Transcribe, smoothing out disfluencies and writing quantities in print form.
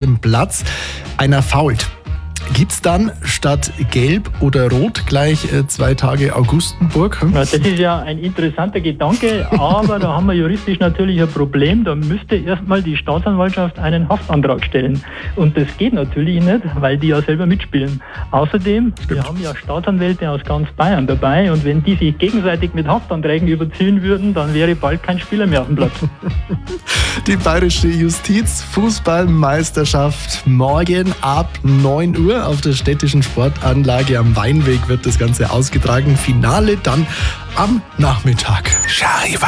dem Platz. Einer fault. Gibt's dann statt Gelb oder Rot gleich 2 Tage Augustenburg? Ja, das ist ja ein interessanter Gedanke, aber da haben wir juristisch natürlich ein Problem. Da müsste erstmal die Staatsanwaltschaft einen Haftantrag stellen. Und das geht natürlich nicht, weil die ja selber mitspielen. Außerdem, wir haben ja Staatsanwälte aus ganz Bayern dabei und wenn die sich gegenseitig mit Haftanträgen überziehen würden, dann wäre bald kein Spieler mehr auf dem Platz. Die Bayerische Justiz-Fußballmeisterschaft morgen ab 9 Uhr auf der städtischen Sportanlage am Weinweg wird das Ganze ausgetragen. Finale dann am Nachmittag. Charivari.